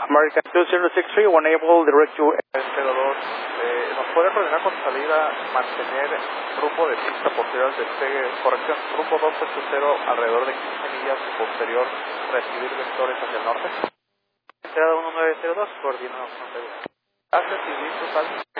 American 2063, one able, direct you. 02, ¿nos puede coordinar con salida, mantener rumbo de pista posterior al despegue, corrección, rumbo 280 alrededor de 15 millas posterior, recibir vectores hacia el norte? Entrada 1902, coordinado con Gracias y listo, tal.